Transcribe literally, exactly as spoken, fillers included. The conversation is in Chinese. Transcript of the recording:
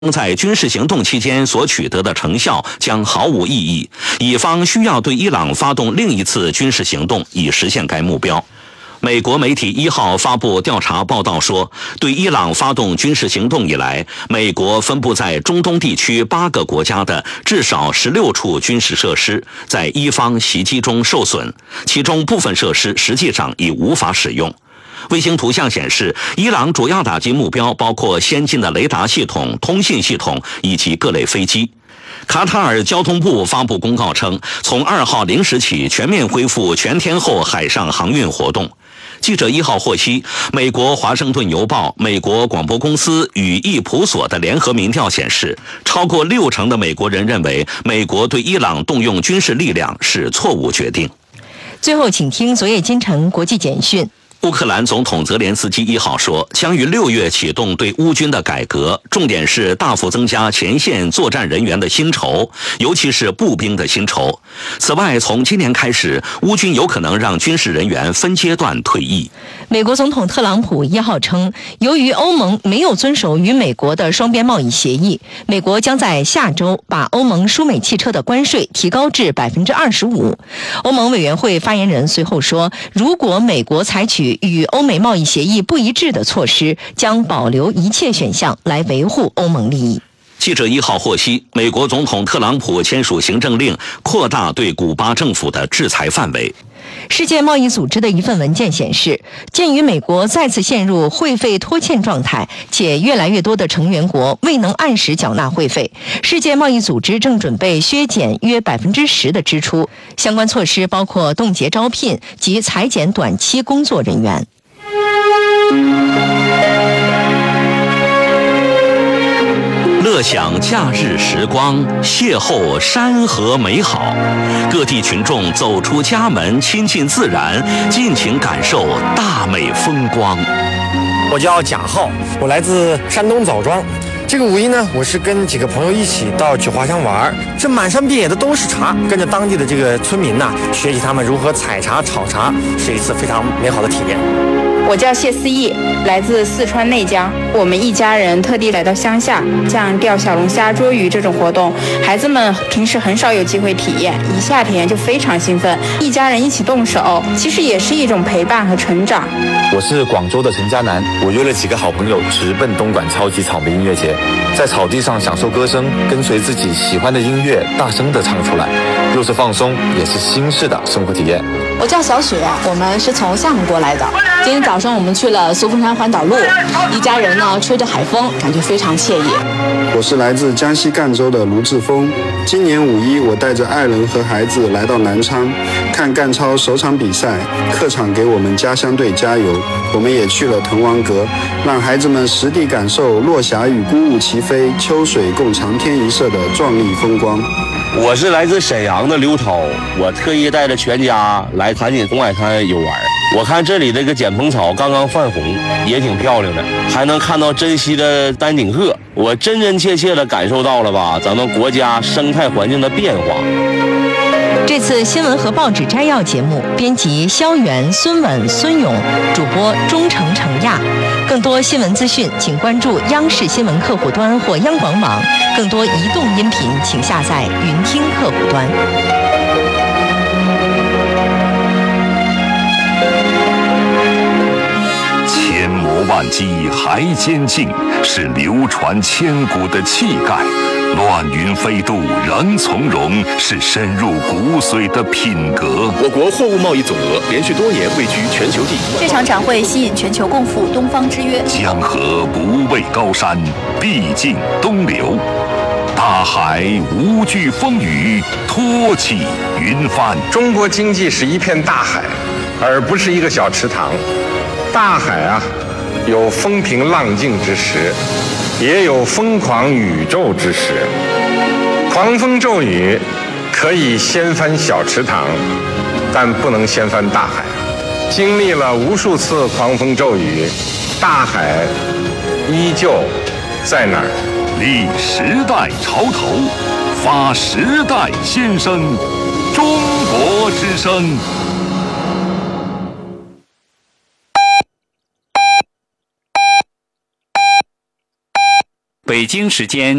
在军事行动期间所取得的成效将毫无意义，以方需要对伊朗发动另一次军事行动以实现该目标。美国媒体一号发布调查报道说，对伊朗发动军事行动以来，美国分布在中东地区八个国家的至少十六处军事设施在伊方袭击中受损，其中部分设施实际上已无法使用。卫星图像显示，伊朗主要打击目标包括先进的雷达系统、通信系统以及各类飞机。卡塔尔交通部发布公告称，从二号零时起全面恢复全天候海上航运活动。记者一号获悉，美国《华盛顿邮报》、美国广播公司与易普所的联合民调显示，超过六成的美国人认为美国对伊朗动用军事力量是错误决定。 最后，请听昨夜今晨国际简讯。 乌克兰总统泽连斯基一号说，将于六月启动对乌军的改革，重点是大幅增加前线作战人员的薪酬，尤其是步兵的薪酬。此外，从今年开始，乌军有可能让军事人员分阶段退役。 美国总统特朗普一号称，由于欧盟没有遵守与美国的双边贸易协议，美国将在下周把欧盟输美汽车的关税提高至百分之二十五。欧盟委员会发言人随后说，如果美国采取与欧美贸易协议不一致的措施，将保留一切选项来维护欧盟利益。 记者一号获悉，美国总统特朗普签署行政令，扩大对古巴政府的制裁范围。 世界贸易组织的一份文件显示，鉴于美国再次陷入会费拖欠状态，且越来越多的成员国未能按时缴纳会费，世界贸易组织正准备削减约百分之十的支出。相关措施包括冻结招聘及裁减短期工作人员。 乐享假日时光，邂逅山河美好。各地群众走出家门，亲近自然，尽情感受大美风光。 我叫贾浩，我来自山东枣庄。这个五一呢，我是跟几个朋友一起到菊花乡玩，这满山遍野的都是茶，跟着当地的这个村民呐，学习他们如何采茶、炒茶，是一次非常美好的体验。 我叫谢思义，来自四川内江。我们一家人特地来到乡下，像钓小龙虾、捉鱼这种活动，孩子们平时很少有机会体验，一夏天就非常兴奋。一家人一起动手，其实也是一种陪伴和成长。 我是广州的陈家南，我约了几个好朋友直奔东莞超级草莓音乐节，在草地上享受歌声，跟随自己喜欢的音乐，大声地唱出来，又是放松，也是新式的生活体验。 我叫小雪，我们是从厦门过来的。今天早上我们去了苏峰山环岛路，一家人呢吹着海风，感觉非常惬意。 我是来自江西赣州的卢志峰，今年五一我带着爱人和孩子来到南昌看赣超首场比赛，客场给我们家乡队加油。我们也去了滕王阁，让孩子们实地感受落霞与孤鹜齐飞，秋水共长天一色的壮丽风光。 我是来自沈阳的刘超，我特意带着全家来盘锦东海滩游玩。我看这里这个剪蓬草刚刚泛红，也挺漂亮的，还能看到珍稀的丹顶鹤，我真真切切的感受到了吧咱们国家生态环境的变化。 这次新闻和报纸摘要节目，编辑肖元、孙稳、孙勇，主播钟诚、程亚。更多新闻资讯，请关注央视新闻客户端或央广网。更多移动音频，请下载云听客户端。 千磨万击还坚劲，是流传千古的气概。乱云飞渡仍从容，是深入骨髓的品格。 我国货物贸易总额连续多年位居全球第一。 这场展会吸引全球共赴东方之约。 江河不畏高山，必尽东流。大海无惧风雨，托起云帆。 中国经济是一片大海，而不是一个小池塘。大海啊，有风平浪静之时，也有疯狂宇宙之时。狂风骤雨可以掀翻小池塘，但不能掀翻大海。经历了无数次狂风骤雨，大海依旧在那儿。 立时代潮头，发时代先声，中国之声。 北北京时间